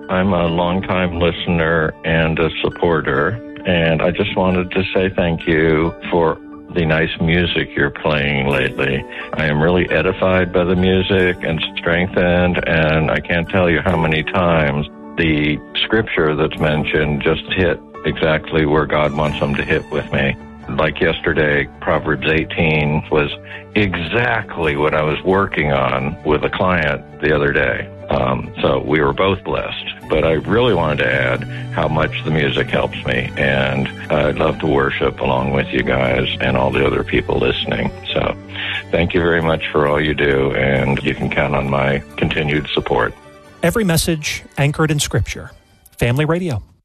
I'm a longtime listener and a supporter, and I just wanted to say thank you for the nice music you're playing lately. I am really edified by the music and strengthened, and I can't tell you how many times the scripture that's mentioned just hit exactly where God wants them to hit with me. Like yesterday, Proverbs 18 was exactly what I was working on with a client the other day. So we were both blessed. But I really wanted to add how much the music helps me. And I'd love to worship along with you guys and all the other people listening. So thank you very much for all you do. And you can count on my continued support. Every message anchored in Scripture. Family Radio.